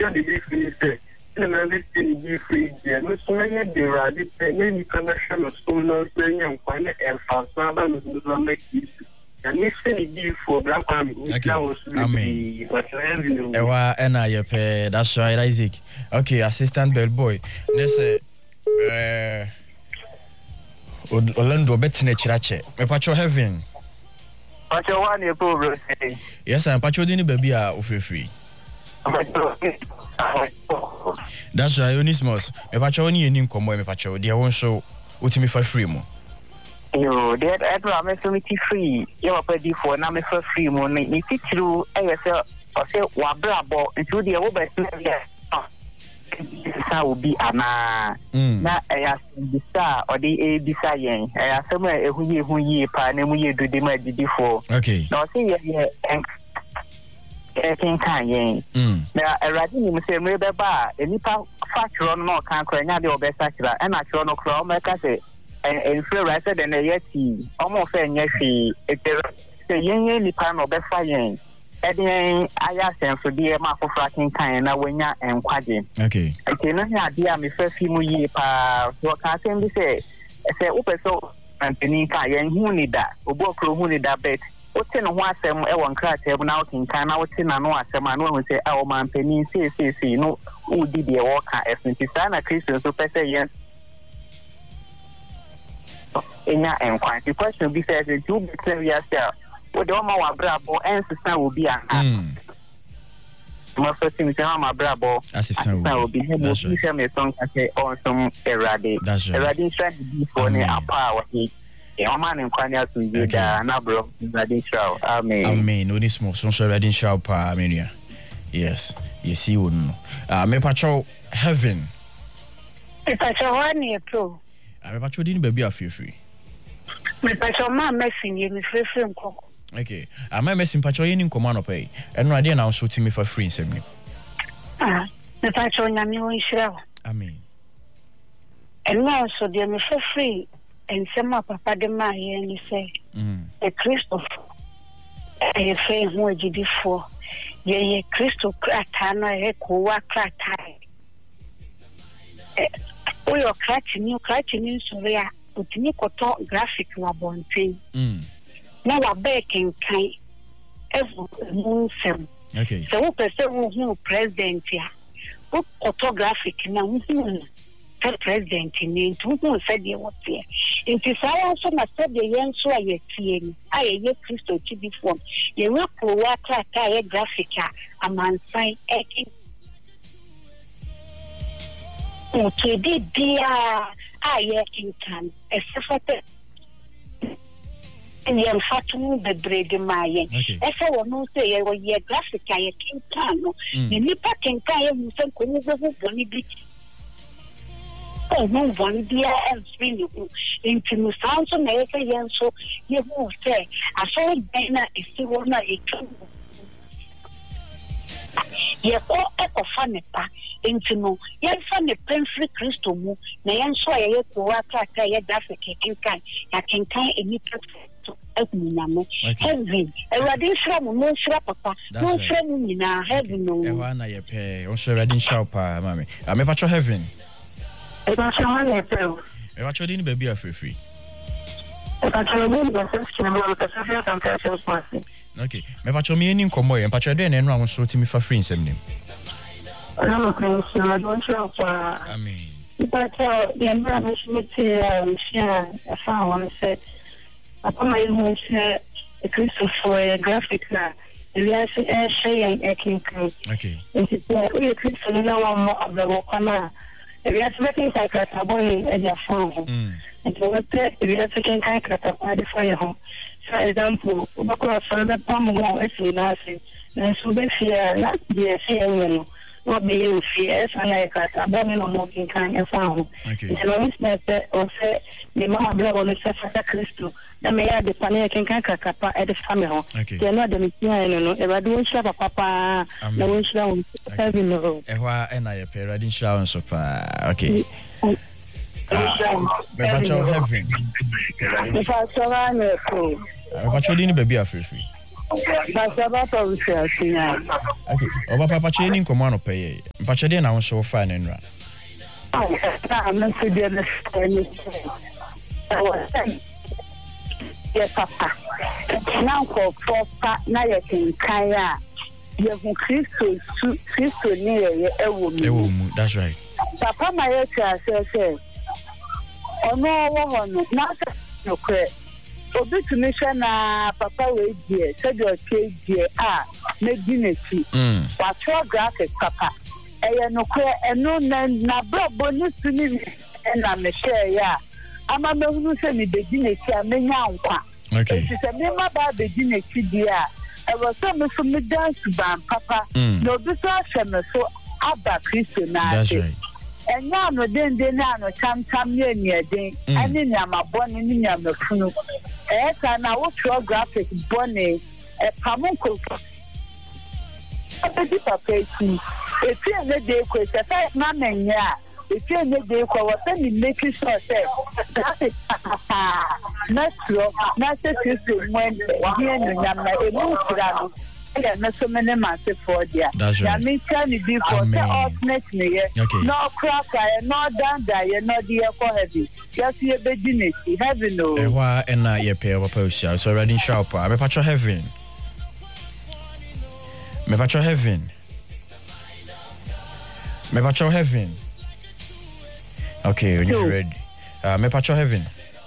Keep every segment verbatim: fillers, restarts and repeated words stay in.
the difference there. And everything different there. No so many the radi many connection of so no saying and find and fast now that make it. And this thing is for black family. Okay. Amen. Ewa ena yepe. That's right, Isaac. Okay, assistant bellboy. Let's say uh Orlando betine chirache. Me pacho heaven. Pacho one ye pro. Yes, I'm pacho dini baby a ofrefree. That's right, Onismos. Me pacho oni enim komo me pacho. Dia won show utimi for free mo. Yo, that I me so free. You are ready for na me for free mo. Ni titru e say o say wa brabo into the over sa obi ana na eya bisa odi e bisa yen eya sema ehuye ehuye pa na mu ye dode ma didifo okay na o say ye e ken kan yen na eradi ni mse mre be ba enipa fa kro no kan kro nya de obesa kra e na kro no kro o meka se en fre right de na yeti o mo fe nya hwi e se yen yen nipa no obesa yen Eden aya sense de ma for fracking kan na wanya enkwaje. Okay. Okay, na ya dia me fa fi mu yi pa so ka sem bi se se upeso anteni ka yen hu ni da obo kro hu ni da bet o te no ho asem e won kra te na o kin kan na o te na no asem na o se a o man pani se se se no o di de wo ka esenti sa na Christian so pese yen enya enkwaje. The question be says you be clear yourself. O de ma wa brabo ensista obi a mm ma first me say ma brabo assistant obi he say me song say on some erade erade strand be for ne apa wa he e o ma ne kwanya to you da na bro erade show amen amen no this mo so so erade show pa amenia yes you see one ah me patrol heaven me patrol one e pro ah me patrol din baby afefri me patrol ma messing me frefre nko. Okay. Am I messing patrol in command pay? And no idea now so to me for free semi. Ah, the patrol nyame won shira. Amen. And now so dey me for free and some papa de ma here ni say. Mm. The Christopher e fe hu agidi fo. Ye ye Christo krata na e ko wa krata. Eh, o yo krata ni krata ni so ya. Otini koto graphic wa bontin. Mm. Na wa back in kai evu munsem okay so we person who president ya o photographic na who the president ni to who said you what here in tisaya so na said the yen so aye tie ni aye ye Christo ti bi form ye we ko wa krata ye graphic a amansan eki o ke di dia aye kinkan esefate and you have to the bread mayen. If I want to say, oh, yeah, graphic, I can't know. The Nipa can carry some community be. Oh, no one dear and really into New Sounds America, and so you will say, I saw Dana is still one of a two. Ye all echo funny pa into no, yan funny pen free Christo mo, na yan so ye ko wa ka ka ye graphic can can, ya can can any Heaven, Eradin Shram, no shrap, papa, no friend in our heaven. No, Ewana, ye pay, also Radin Sharpa, mammy. I'm a patch of heaven. I got your letter. I watch your dinner baby for free. I got your name, the okay, my patch of me in Comoy and patch then and round so to me for free in some name. I don't know, I mean, but the environment, share a found said. Upon my own share a Christopher a graphic that we are saying a king. Okay. It's a Christian one of the Wakana. We are making like a boy at your phone. And we are taking like a party fire home. For example, across the palm wall, if you nothing. And so they fear not be a fear. What be you fears and like a bombing or mocking kind of found. It's an honest matter or say the mama blood on the surface of Christo. The mayor the panic can capa at the family. They are not the Messiah, ever do shop a papa, no one shall have in the room. And I appear I didn't shower so far. Okay. But you're heaven. If I surround you, but you didn't be a free. That's about all we share. Okay. Oba papa cheni nkomo no pay. Mpache de na wo so fa na nra. Ah, I'm not feeling the yes, papa. Now for papa na ye kinkan a ye hu Kristo Kristo ni ye ewo mu. Ewo mu, that's right. Papa ma ye try say say ono wo ho no na no kre obi tumi hwe na papa we die se de o ke die a na di na ti mm wa tro graphic papa eye no kre eno na na brabo ni tuni na me share ya ama me hunu se ni be di na ti a menya nkwa okay se me ma ba be di na ti dia e was so me so me dance ban papa no bi so ahwe me so aba Kristo na ate enya no dende na no cham cham ye ni eden ani nyama boni ni nyama funu e ka na wo tro graphic boni e pamonko ati papa eti eti ne de ko se fa na menya eti ne de ko wo se ni make sure say na tro na se Kristo mwen ye no nyama e mu kura no yeah, no so many massive for there. That's right. Yeah, me tell you before the alternate me. No crack, no down there, no dear for heavy. Just your beginning, heaven no. Eh, why and I ye pay over post so already sharp. I'm a patch of heaven. Me patch of heaven. Me patch of heaven. Okay, when you're ready. Uh, me patch of heaven.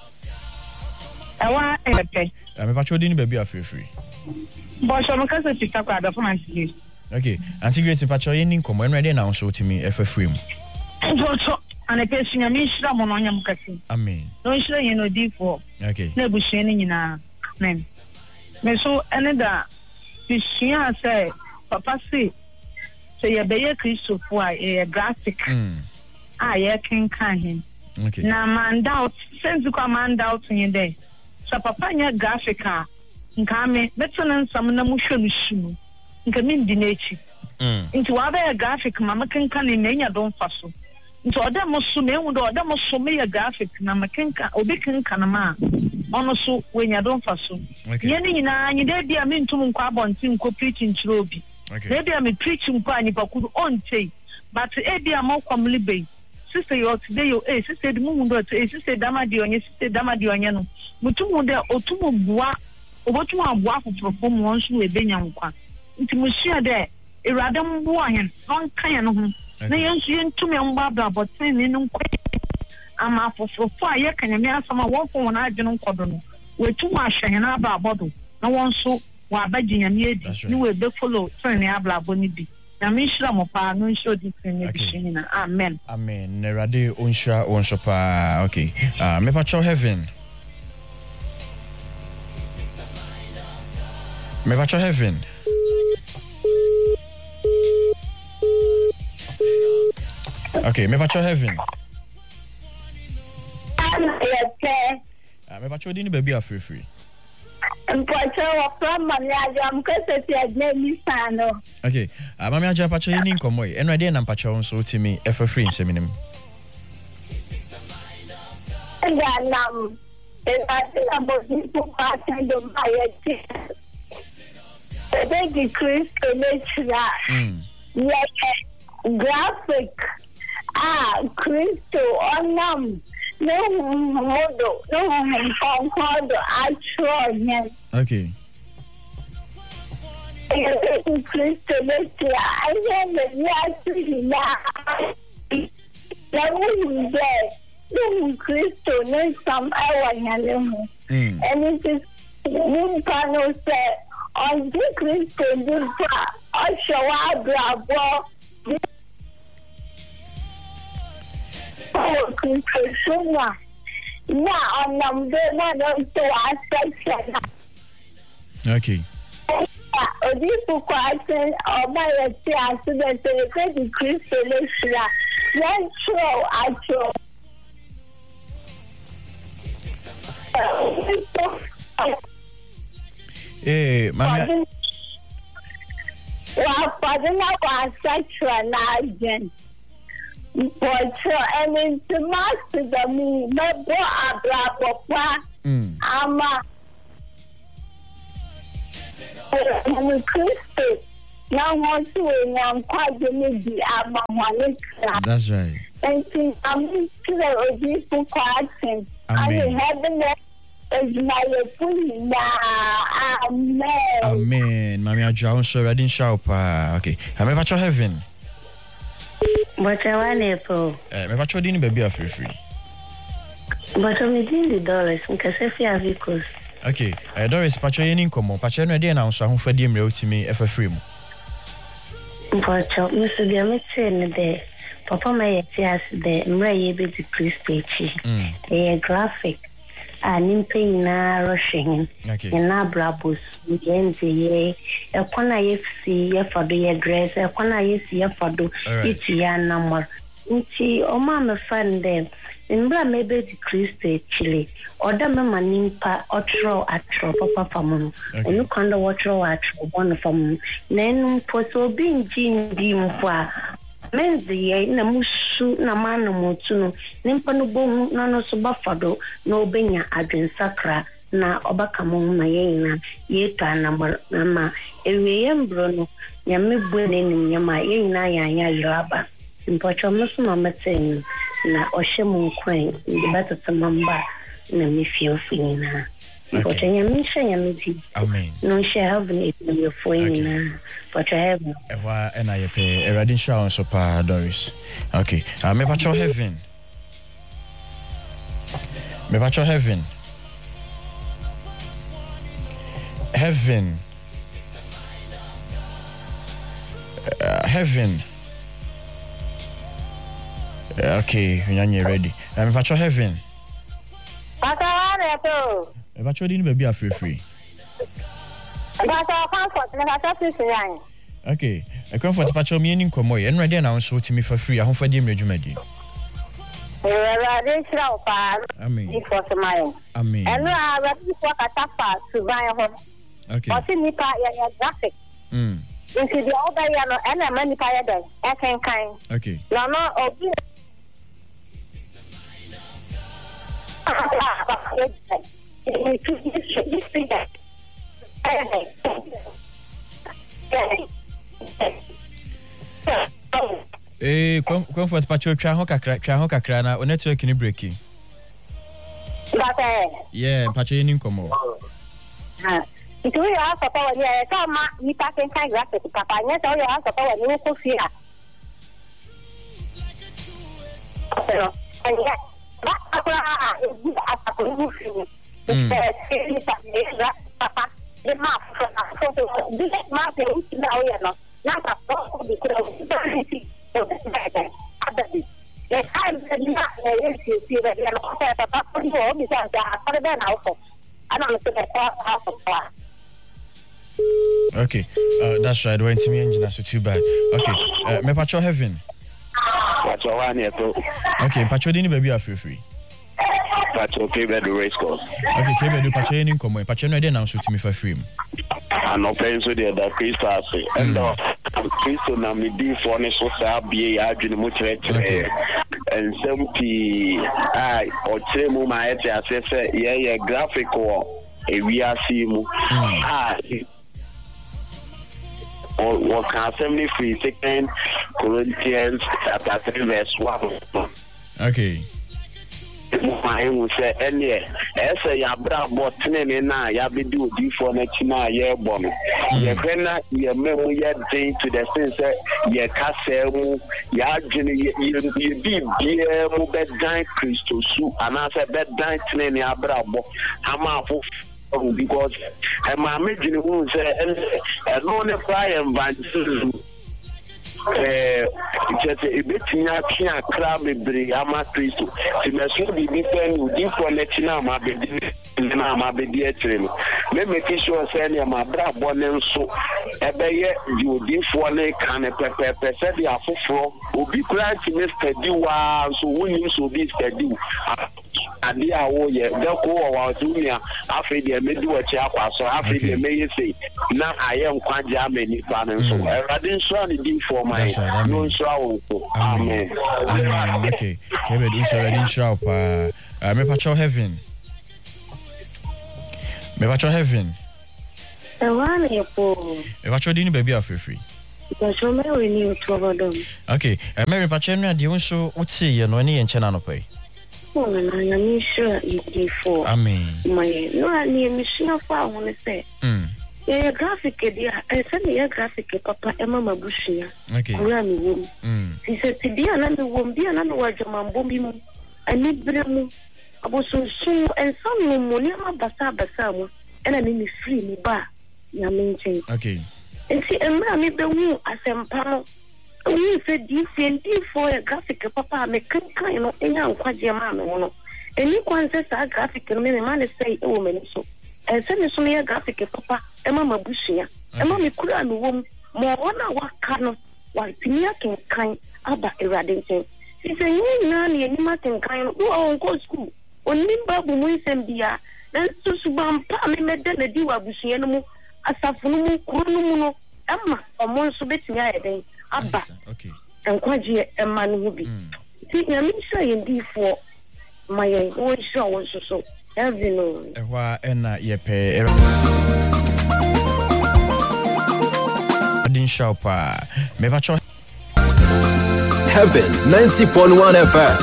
I want okay. I'm a patch of dinner baby free free. But I'm going to pick up the phone. Okay, Auntie Grace, if I try any come when ready now, show to me if a free. And a person, I mean, someone on your cutting. I mean, no, sure, you know, deep for. Okay, never shining in our name. Me so, another, this year, say, Papa, say, say, a bear Christo for a graphic. I can can him. Okay, now, man, doubt, since you come man doubt in your day. So, Papa, your graphic. Nkame betona nsam na muhwe mushimu nkame ndi nechi mm nti wa ba graphic mama kenka na menya don faso nti oda mo so me hu do oda mo so me graphic na makenka obi kenka na ma ono so wenya don faso ye ni nyina anyi de bia me ntum nkwa abonti nko preaching chiro obi de bia me preaching nkwa anyi pakudu on tei but e bia mo kwamli be sister yo today yo eh sister di mu hu do eh sister dama di onye sister dama di onye no mutum de otumu bua obotu abua fofofo mo nso ebenya nkwa nti muhia de irade mbo ahen non kan no ho na yensu yentumi mba bra boten ni nkwa ama fofofo aye kanyame asama wonfo wona adwene nkodo no wetu ahwe na aba abodo na wonso wa abaginyame edi ni we be follow ten ni abla aboni bi na me nhira mo pa no nso di ten ni bi na amen amen nerade onhira onso pa okay ah me pa cho heaven Me va to heaven. Okay, me va to heaven. Okay. Ah, me va to dini baby free free. Mpacho wa from manager mkese ti adnemi sano. Okay. Ah, mama aja pacho yini nkomo yi. Eno de na mpacho nso timi e for free nseminim. Ya nam. E ati na bozi ku pata do maye. The Kristo nature. Mm. Yeah, graphic. Ah, Kristo onam. No modo. No concord actual. Okay. Kristo nature. I have the reaction. That was there. No Kristo no some hour and it is one panel set. On the Christian, this I show up, bravo. Oh, Christian, now I'm not to our section. Okay. Oh, this question, or my class, so that the Christian is one show, I show. Eh, mama. Wa padana wa sexual na agent. But I mean to master the me no bo abra papa. Ama. I'm Christy. Now want to I'm quite the I'm one. That's right. And I'm to the beautiful question. I have Amen. Amen. Mammy, I drowned so I didn't shout. Okay. I'm about to heaven. But I want to. I'm about to dinner baby free free. But I'm in the dollars because if you have vehicles. Okay. Uh, Doris, Pacho, any income, Pacho, no, dear, now, so I'm for the email to me if a free. But Mister Diamond there. Papa, my tears there, Mray, baby, please, Peachy. A graphic. And in na rushing in na brabus yenzi ye e kwana yesi ye fado ye dress e kwana yesi ye fado iti ya namor nti o ma me fan dem mbra mebe di Christ chile oda me manimpa otro atro papa famu onu kwanda otro atro bon famu nen poso bi nji ndi mfa menzi ye na musu na manu mutunu nimpa no bohu na no so bafado na obenya adwensakra na obaka mo ma ye na ye ta na ma ewe ye mbro no nya mebue ne nim nya ma ye na ya ya yaba mpocho musu ma meten na oshemu kwen ndi batata mamba na mifio fina but nya misha nya medi amen no share heaven it your fina but I have ewa ena ye pe eradin show so pa Doris. Okay. Uh, me pacho heaven. Me pacho heaven. Heaven. Uh, heaven. Uh, okay, you're ready. Uh, me pacho heaven. Pacho me pacho din baby free free. Pacho comfort me pacho free. Okay. I come for the patch of me in Comoy and ready now so to me for free. I hope for the Regimedi. Amen. It was mine. Amen. And I was before a tapa to buy a home. Okay. I think Nipa ya graphic. Mm. Into the other yano and a many fire day. I can kind. Okay. No, no, oh, Eh, comfort patch of Chaho Kakra, Chaho Kakrana, or network in breaking. Yeah, patch in income. It will ask a power here. I saw my Nipa can kind graphic. Papa, yes, all you ask a power new Sophia. And yet, that's a good Papa, the map from the map now, you know. Not a problem because yes, I'm not you see that you're not a for you because I have been out. I don't know if okay, uh, that's right. Went to me engine, so too bad. Okay, uh, me pacho heaven. Pacho one here too. Okay, pacho dini baby are free free. Pacho Kebe do race course. Okay, Kebe do pacho any come. Pacho no dey now so to me for free. And no paying so there that Christo say. And Christo na me di for ne so sa bie ya adwene mu kire and seventy ai o kire mu ma ete asese ye ye graphic o e wi asi mu ah or what can assembly free second Corinthians chapter three verse one. Okay. I will say, and yeah, as a yabra botany na yabidi odi for netina ye bon. Ye kwena ye memo ye day to the sense ye kasemu ya jini ye bi bie mu bedan Christo su anase bedan tene ne abra bo ama fo because e ma mejini hu say e no ne fly evangelism eh just a bit nya kia kra bebre ama Kristo ti me so bi bi pen udi for netina ma be na ma be di etre no me make sure say na ma bra bonen so e be ye di udi for ne kan pepe pepe say di afoforo obi kra ti me steady wa so woni so bi steady ade a wo ye de ko wa dunia afi de me di wo chi akwa so afi de me yesi na aye nkwaje amani pa ne so e radin so ni di for my no so amen amen okay kebe do so radin shout pa me pacho heaven me pacho heaven The one you pull. If I told you, baby, are free. Because you're married new to over them. Okay, and Mary Pachena, do you so what say you know any and Channel pay? Oh, and I am sure you before. I mean, my no, I need machine of I want to say. Hmm. Yeah, graphic, dear. I send me a graphic, Papa, Emma Mabushia. Okay. Grammy woman. Hmm. He said, Dear, and the woman, dear, and the word of my bombi. I need Bremu. I was so soon, and some money, my basa basamo, and I mean, free me bar. Ya mention. Okay. And see, and I the woo as a panel. We said, you send you for a graphic, Papa, make kind of any unquajamano. And you can say a graphic, and many man say a woman so. And send us only a graphic, Papa, and Mamma Bushia. And Mammy could have womb more one hour canoe, while Pina can kind about eradicating. She said, you nanny and Martin kind of go go school. Only Babu Moise and Bia, then Susubam Pammy made them a deal of Bushia. Asafunu kurunumu Emma omonso betimi ayede aba okay and kwaje Emma no bi ti na mi sure ndi for my own sure was so every no ehwa ena yepe din shop me ba cho Heaven ninety point one F M.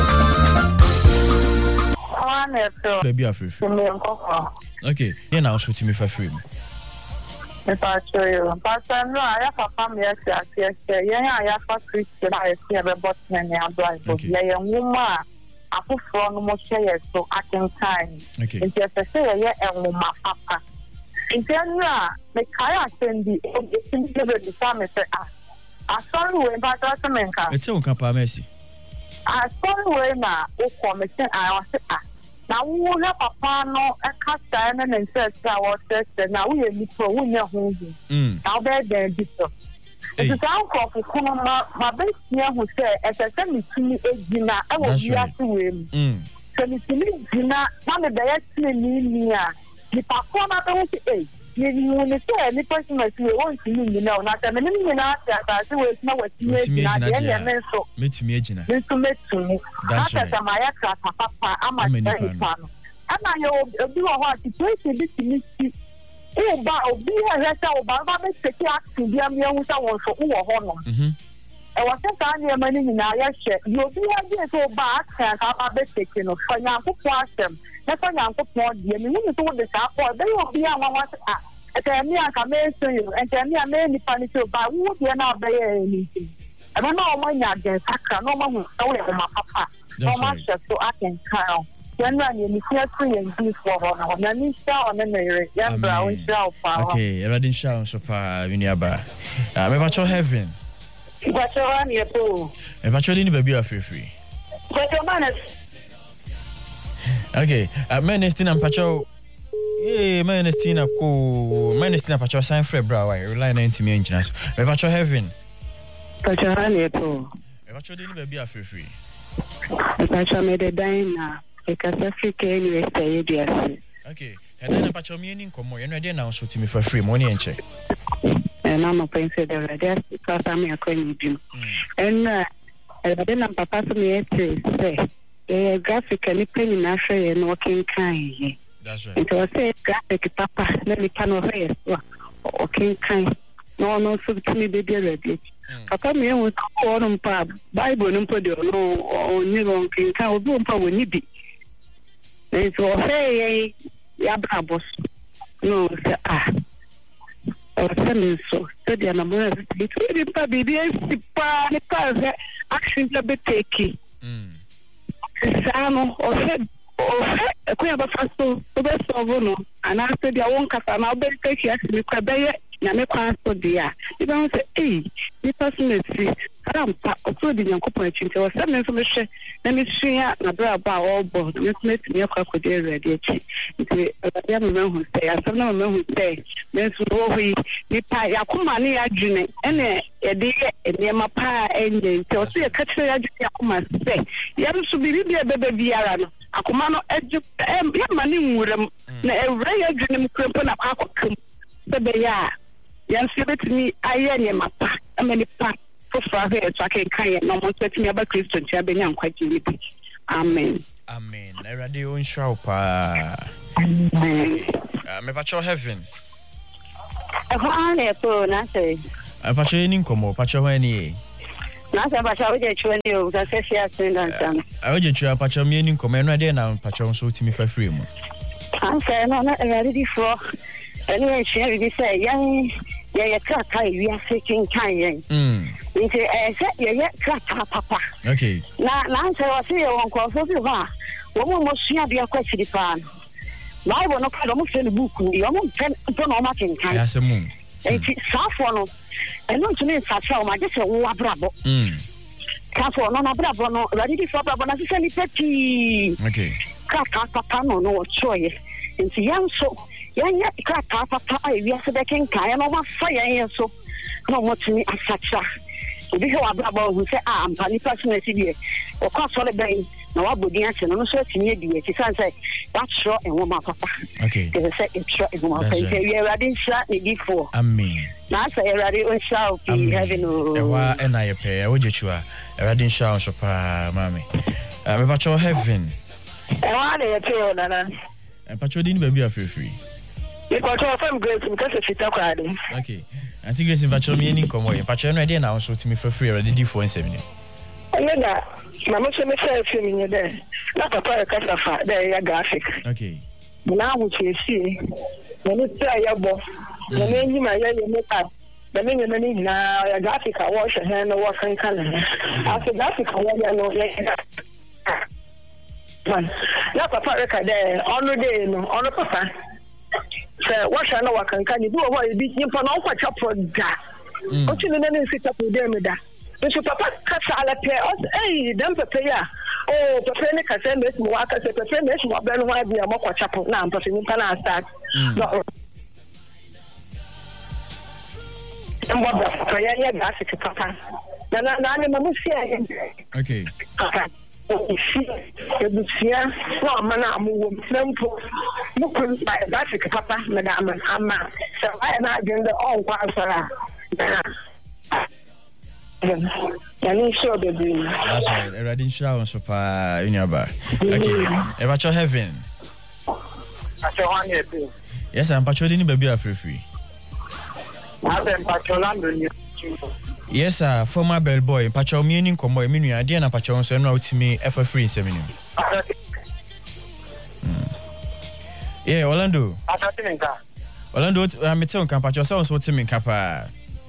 Baby afifi okay you now shoot me for free. If I show you, but I know I have a family. Yes, yes, yeah, I have a Christian. I see a bottom and a blind. Yeah, woman, I put from no share so I can time. Okay. It's just a say, yeah, and woman, papa. In general, the Kaya send the eighteen the family say, ah, I saw you in Patrasamenka. It's all Campa Messi. I saw you now, oh, come, I was ah. Now we have papa no a cast and and says our test now we need for we know who now there there bitter it's down for kuma ma best here who say as I said me to egina I will be at him so me to me gina na me be yet me ni the papa na be say you you need to any person that you want to you know na me me na that say we na what me na dey na so me to me egina me to me to me that's my extra papa am a fan ama yo obi wo ho situation bi timi ti e ba obi ha resa oba ba be take action bi am yehu sa won so wo ho no mhm e wa se ka ni e mani ni na ya hye yo bi ha je so ba action ka ba be take no fa nya ko asem na fa nya ko po de ni ni so de ka po be yo bi a wa wa a e ka mi aka me so yo e ka mi a me ni pa ni so ba wo de na be ye ni ti e ma na o ma nya de sakra no ma hu so we ma papa no ma hye so action kan Generally, you can't see and do for one. Now, you shall on the mirror. Young brown shall power. Okay, Radin Shao so far, Viniaba. I'm about your heaven. What's around your pool? I'm about your dinner, baby, are free free. What's your manners? Okay, I'm Menestina Pacho. Hey, Menestina, cool. Menestina Pacho, sign for a brow. I rely on ninety engineers. I'm about your heaven. What's around your pool? I'm about your dinner, baby, are free free. If I made a dime now. Because Africa anyway stay there. Okay. And then about your meaning come more. You're ready now shoot me for free money and check. And I'm a prince there just because I'm a coin you. And uh then I'm papa to me to say a graphic and penny national and working kind. That's right. It was a graphic papa, let me pan of hair. Okay, kind. No, no, so to me be ready. Papa me was on pub, Bible and put your no or never can count one power nibby. It's all hey, Yabrabos. No, ah. I was telling so. Study and I'm going to be really baby. Action to be taking. Sano or head or head. A queen of a fast so best of no. And I said, I won't cut and I'll be taking actually quite na me kwa so dia e ba say eh ni personality rampa o di nyankopon achinte o se me so me hwe na me hwea na bra ba o bo me so me timi akwa ko de ready achi nti ya me hu say asem na me hu say me so wo hui ni pa yakoma ne adwene ene ye de enema pa enye nti o so ye ka kire adwene yakoma say ya so bi bi bebe biara no akoma no eju ya ma ne nwuram na ewre ya adwene mu krempo na akokam bebe ya yan sibet ni ayene mapa ameni pa for father so can kan no mo set me aba Kristo ntia be nya nkwaje ni bi amen amen erade on show pa amen me pa cho heaven I have to say. I'm patching Como, Pacho any. Nothing but I would get you, that's a share thing. I would get you a patch of meaning command right now, Pacho, so to me for free. I'm saying, I'm not ready for any share. You say, young, yeah, cut, we are seeking kind. Hm. I said, yeah, cut, papa. Okay. Now, now, I see you on call for you. One must see a question fan. Why will not almost in the book? You almost ten on much in time. Yes, a moon. And it's Saffron. And not to me, Saffron, I just say, oh, bravo. Hm. Castle, no, bravo, no, ready for bravo, necessarily petty. Okay. Cut, papa, no, no choice. And the young so, young, yet, cut, papa, yes, they can carry and over fire, so no more to me as such. This is what bravo who say, ah, I'm funny personally, or cost all the bay. No, I would answer, no, so it's near the eighty cents. That's short and woman, papa. Okay. There's a second shot in one face. You're ready, shot me before. I mean, now say, ready, we shall be having a and I pay. I would you are a ready shower, so, mammy. I'm about your heaven. And I tell Nana. And Pacho didn't be a free free. You got to some great because if you talk riding. Okay. I think it's in Pacho meaning come away. Pacho and I didn't also to me for free already for seven. And then that. Mamma said, "I feel in there. Not a pair of there, graphic." Okay. Now, which you see, when you try your boss, the name you may make up. The name you need now, a graphic, I wash a hand or wash and color. After graphic, I want to know. Not a pair there, on the day, on the papa. So, wash and know what can you do? What you did for no what up for that? What you didn't sit up with them with that. So papa kasa ala pe eh dem pepe ya oh pepe ne kasa mes mo aka se pepe mes mo be no wa bia mo kwa chapo na pepe ni pana start no mbo da pepe ya ya ga se papa na na na ne mo sia okay papa si e bu sia no mana mo wo mpo mo ko ba da se papa na da ama ama so I na agenda on kwa asara That's right. A ready shower so far in your bar. Okay. About your heaven. Yes, I'm patrolling baby a free free. Yes, sir. Former bellboy. Patrol meaning come boy. Meaning idea na patrol so no to me for free seven. Yeah, Orlando. Orlando, I'm telling you, patrol so so to me kapa.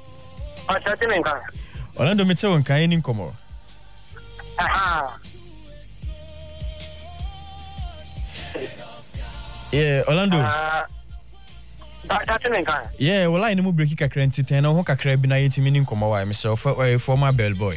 Orlando me tell kan yin komo. Aha. Yeah, Orlando. Ah. That that kan. Yeah, well I no break kakra ntiten na ho kakra bi na yetimi nin komo wa myself for former bellboy.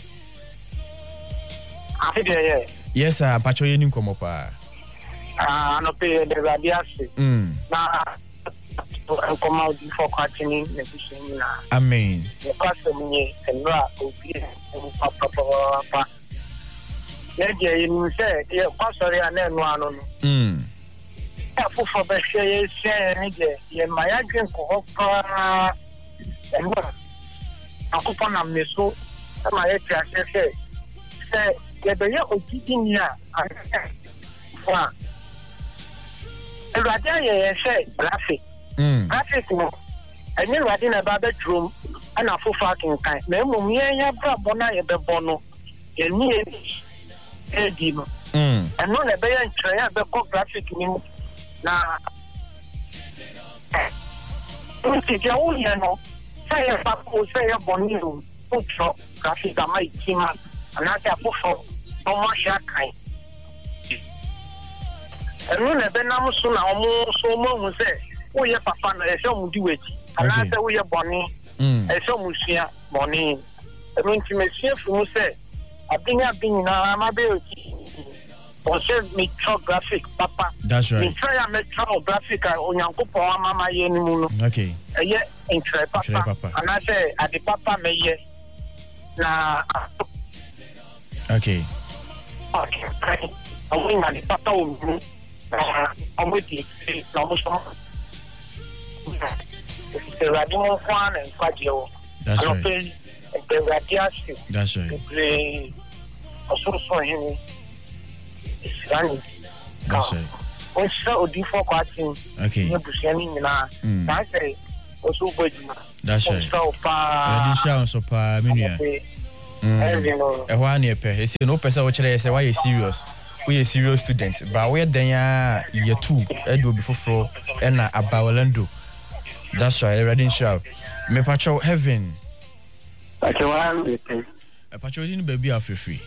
Ah, yeah. Yes, sir, pacho yin komo pa. Ah, no pay the radiasi. Mm. Na and come out before continuing the vision. Amen. The custom and ra obi papa papa. Nedia you say, yeah, sorry, and then one. Mm. For the share, say, yeah, my agent for and what? I hope I'm miss so. My agent say, say, yeah, the year of keeping here. And Radia say, graphic. Mm. Graphic no. And then writing about the bedroom and a full fucking kind. Me mo me ya bra bona ye be bono. Ye ni e di no. Mm. And no na be ya ntwe be ko graphic ni na. O ti ja o ye no. Say ya pa ko say ya boni no. O tro graphic ama itima. Ana ta fofo. O mo sha kan. And no na be na mo so na o mo so mo mo say oh yeah, papa, I saw you do it. And I said, we are bonny. I saw Musia, bonny. I mean, to me, from say, I think I've been in a ability. Or said me graphic, papa. That's right. Me try and make graphic on your couple of mamma yen. Okay. A year in papa. And I say, at the papa may ye. Na. Okay. Okay. I win at the papa. I'm with you. Almost. The radio one and Quadio. That's right. The radiation. That's right. The also for him. It's running. That's right. Also, the four quarting. Okay. You're pushing now. I say, also bojima. That's right. So far. Ready show so pa minua. Mm. E ho an e pe. E say no person wo kire say why you serious. We a serious student, but we then ya year two, Edo before floor, and Abawalando. That's right, ready show. Me patrol heaven. Patrol one. A patrol in baby are free.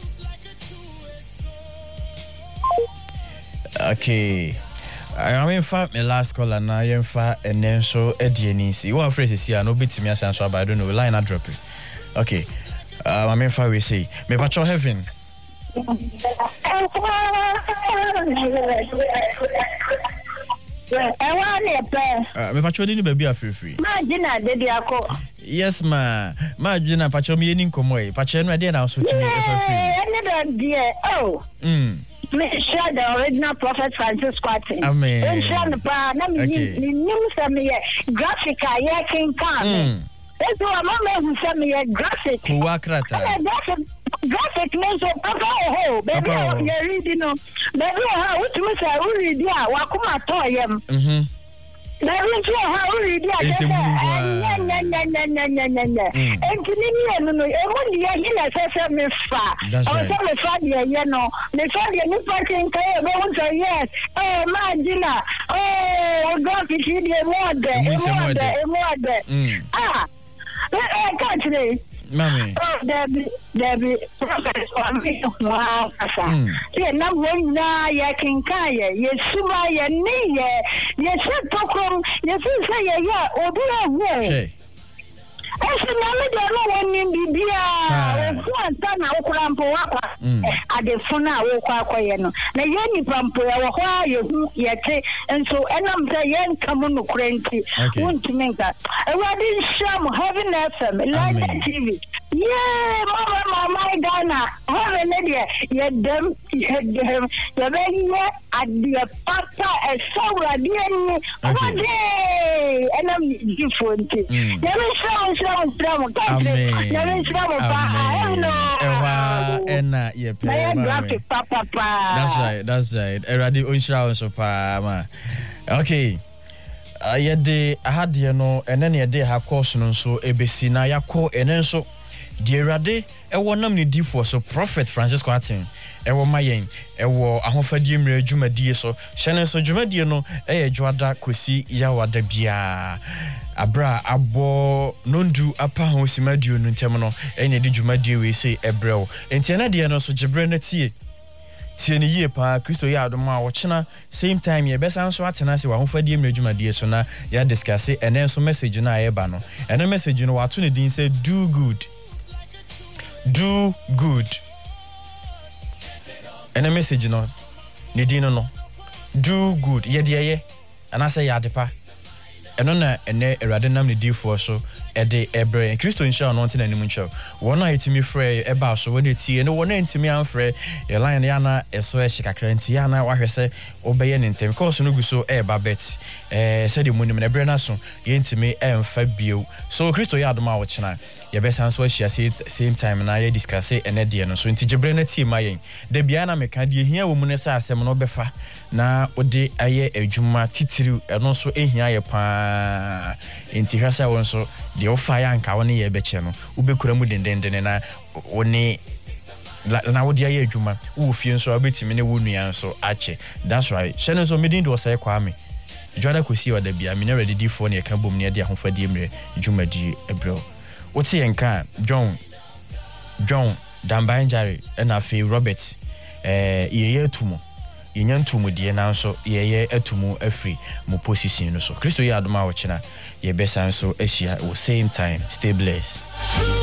Okay. I am in fact my last call and I am fat and then so Eddie and Nisi. You are afraid to see I no bit to me as answer, but I don't know. Line I drop it. Okay. Um, I'm in fact we say. Me patrol heaven. I want it, uh, me patrol didn't baby are free free. My dinner, did you go? Yes, ma. My dinner patrol me in Komoy. Patrol no idea now so to me for free. Another dear. Oh. Mm. Me share the original Prophet Francis Squatting. Amen. And share the pa. Na me ni ni some graphic I can come. That's why mama who send me a graphic. Who akrata? Graphic means so papa ho baby you reading no baby how what you say you read ya wakuma to yam mhm baby so how you read ya nya nya nya nya nya nya nya nya entini ni no no e mo ni ya hina sese me fa o so me fa de ye no me fa de ni parking kai be won say yes eh imagine oh graphic de mo de mo de ah eh can't you Mami. Oh, Debbie, Debbie, Prophet, wow, Asa. Yeah, number one, ya kinkaya, ye suma, ya ni, ye said Tokum, ye say, ya, or do I say? I said, no, one in Bibia, one son, I will at the Funa, Wokayano. Now, Yanni Pampo, why you yet, and so, and I'm saying, come on, cranky, want to make that. I didn't show having F M, like T V. Yeah, Mama, Mama, Ghana, have an idea. Yet them, yet them, the very at the papa, and so I didn't. One day, and I'm different. There is so, so, so, there is so, and yeah, papa. That's right, that's right. A radio Unshaw so pa. Okay. Uh, yeah, de I had you know, and then yeah, they have course no so A B C na ya call and then so dear Rade, a one namely D for so Prophet Francis Quatin, a wo mayen, a wo a hofadim rejuma die so, Shannon so Jumadia no, a Joada Kusi Yawa de Bia Abra Abo Nundu Apa Hosimadio Nuntemano, any Jumadia we say a bro, and Tiana no so Jabrena tea. Tieni ye pa Kristo ya adoma wochena same time ye best answer atena se wa homfadie mredwuma die so na ya discuss and then so message na ye ba no and the message no wato ne din say do good do good and the message no ne din no do good ye de ye ana say ya depa eno na ene erade nam ne di for so ede ebre Kristo insha no ntina nim ncho wona yetimi frɛ eba so wona tie no wona ntimi amfrɛ e line ya na eso e hikakra nti ya na wahwɛ sɛ obɛyɛ ne ntem course no gu so e ba bet eh sɛ de munim na ebre na so ye ntimi emfa bio so Kristo ya adoma wo kyena ye be san so ahia same time na ye discuss e ne de no so nti gebre na tie ma yen da bia na meka de hia wo mu ne sɛ asɛm no befa na ode aye adwuma titiriu eno so ehia ye pa nti hwasa won so de ofaya anka woni ye beche no ubekura mu dendenden na woni na wodi aye adwuma wo fie nso abetimi ne wo nua nso ache that's right shene so medin do say kwa me Joada Kusi wa da bia me na ready di for ne ka bom ne de ahofadi emre adwuma di ebro woti enka John John Dambanjare na fe Robert eh yeye tumo yenyantumu die nanso yeye atumu afri mo position no so Kristo ya adoma wo chena ye besan so ahia wo same time stay blessed.